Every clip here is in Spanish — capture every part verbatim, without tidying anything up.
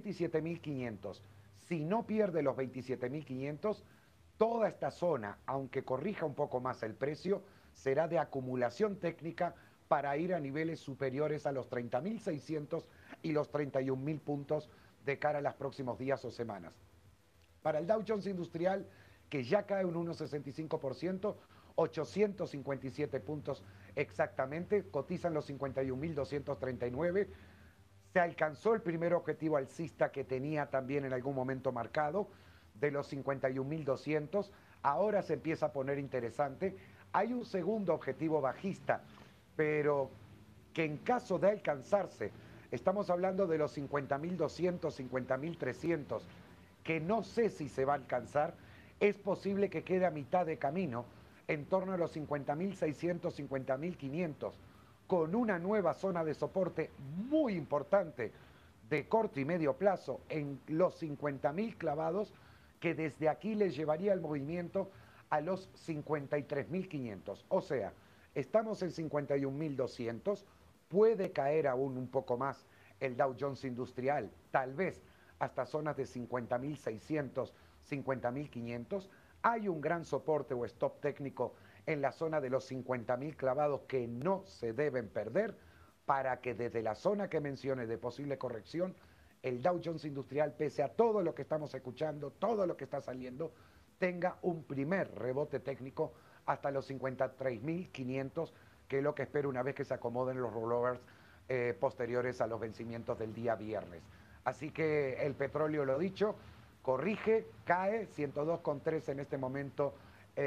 veintisiete mil quinientos. Si no pierde los veintisiete mil quinientos, toda esta zona, aunque corrija un poco más el precio, será de acumulación técnica para ir a niveles superiores a los treinta mil seiscientos y los treinta y un mil puntos de cara a los próximos días o semanas. Para el Dow Jones Industrial, que ya cae un uno coma sesenta y cinco por ciento, ochocientos cincuenta y siete puntos exactamente, cotizan los cincuenta y un mil doscientos treinta y nueve. Se alcanzó el primer objetivo alcista que tenía también en algún momento marcado, de los cincuenta y un mil doscientos. Ahora se empieza a poner interesante. Hay un segundo objetivo bajista, pero que en caso de alcanzarse, estamos hablando de los cincuenta mil doscientos, cincuenta mil trescientos, que no sé si se va a alcanzar. Es posible que quede a mitad de camino, en torno a los cincuenta mil seiscientos, cincuenta mil quinientos, con una nueva zona de soporte muy importante de corto y medio plazo en los cincuenta mil clavados, que desde aquí les llevaría el movimiento a los cincuenta y tres mil quinientos. O sea, estamos en cincuenta y un mil doscientos, puede caer aún un poco más el Dow Jones Industrial, tal vez hasta zonas de cincuenta mil seiscientos, cincuenta mil quinientos. Hay un gran soporte o stop técnico en la zona de los cincuenta mil clavados que no se deben perder, para que desde la zona que mencioné de posible corrección, el Dow Jones Industrial, pese a todo lo que estamos escuchando, todo lo que está saliendo, tenga un primer rebote técnico hasta los cincuenta y tres mil quinientos, que es lo que espero una vez que se acomoden los rollovers eh, posteriores a los vencimientos del día viernes. Así que el petróleo, lo dicho, corrige, cae, ciento dos coma tres en este momento,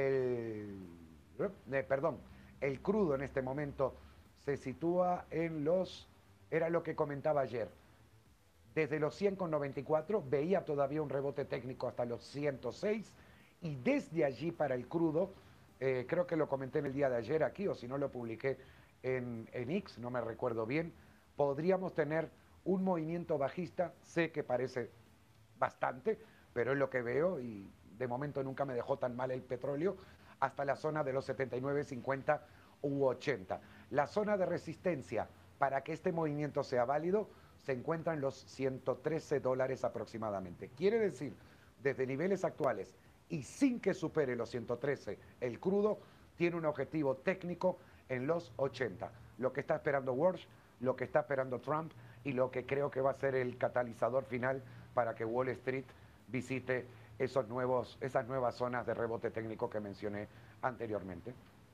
el, eh, perdón, el crudo en este momento se sitúa en los, era lo que comentaba ayer, desde los cien coma noventa y cuatro, veía todavía un rebote técnico hasta los ciento seis, y desde allí para el crudo, eh, creo que lo comenté en el día de ayer aquí, o si no lo publiqué en, en X, no me recuerdo bien, podríamos tener un movimiento bajista. Sé que parece bastante, pero es lo que veo, y de momento nunca me dejó tan mal el petróleo, hasta la zona de los setenta y nueve cincuenta u ochenta. La zona de resistencia para que este movimiento sea válido se encuentra en los ciento trece dólares aproximadamente. Quiere decir, desde niveles actuales y sin que supere los ciento trece, el crudo tiene un objetivo técnico en los ochenta. Lo que está esperando Walsh, lo que está esperando Trump, y lo que creo que va a ser el catalizador final para que Wall Street visite esos nuevos, esas nuevas zonas de rebote técnico que mencioné anteriormente.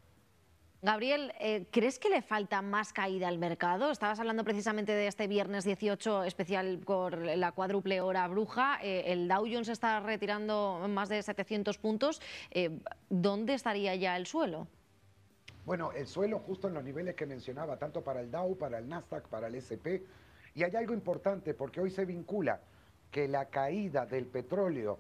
Gabriel, eh, ¿crees que le falta más caída al mercado? Estabas hablando precisamente de este viernes dieciocho, especial por la cuádruple hora bruja. Eh, el Dow Jones está retirando más de setecientos puntos. Eh, ¿Dónde estaría ya el suelo? Bueno, el suelo justo en los niveles que mencionaba, tanto para el Dow, para el Nasdaq, para el ese pe. Y hay algo importante, porque hoy se vincula que la caída del petróleo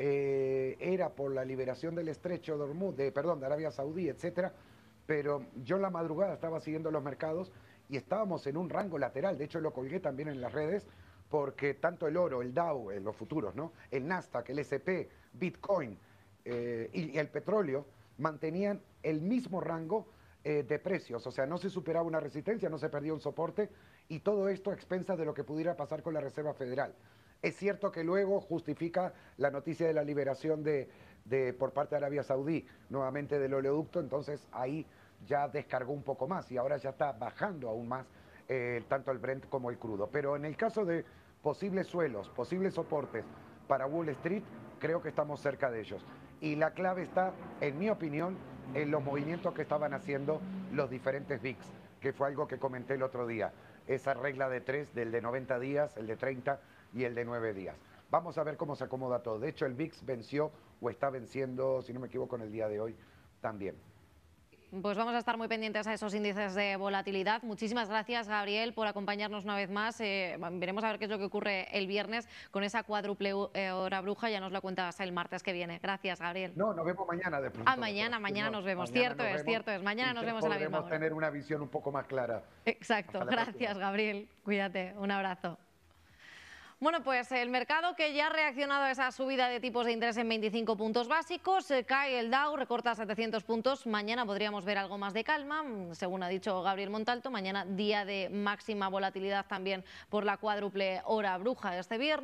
eh, era por la liberación del estrecho de Hormuz, de, perdón, de Arabia Saudí, etcétera. Pero yo en la madrugada estaba siguiendo los mercados y estábamos en un rango lateral. De hecho, lo colgué también en las redes, porque tanto el oro, el Dow, eh, los futuros, ¿no?, el Nasdaq, el ese pe, Bitcoin eh, y, y el petróleo mantenían el mismo rango eh, de precios. O sea, no se superaba una resistencia, no se perdía un soporte, y todo esto a expensas de lo que pudiera pasar con la Reserva Federal. Es cierto que luego justifica la noticia de la liberación de, de por parte de Arabia Saudí, nuevamente del oleoducto, entonces ahí ya descargó un poco más y ahora ya está bajando aún más eh, tanto el Brent como el crudo. Pero en el caso de posibles suelos, posibles soportes para Wall Street, creo que estamos cerca de ellos. Y la clave está, en mi opinión, en los movimientos que estaban haciendo los diferentes V I X, que fue algo que comenté el otro día. Esa regla de tres, del de noventa días, el de treinta y el de nueve días. Vamos a ver cómo se acomoda todo. De hecho, el V I X venció o está venciendo, si no me equivoco, en el día de hoy también. Pues vamos a estar muy pendientes a esos índices de volatilidad. Muchísimas gracias, Gabriel, por acompañarnos una vez más. Eh, veremos a ver qué es lo que ocurre el viernes con esa cuádruple hora bruja. Ya nos lo cuentas el martes que viene. Gracias, Gabriel. No, nos vemos mañana de pronto. Ah, mañana, mañana nos vemos. Mañana Cierto nos es, vemos, cierto es. Mañana nos vemos a la misma hora. Podremos tener una visión un poco más clara. Exacto. Gracias, próxima. Gabriel. Cuídate. Un abrazo. Bueno, pues el mercado, que ya ha reaccionado a esa subida de tipos de interés en veinticinco puntos básicos, cae el Dow, recorta setecientos puntos. Mañana podríamos ver algo más de calma, según ha dicho Gabriel Montalto. Mañana día de máxima volatilidad también por la cuádruple hora bruja de este viernes.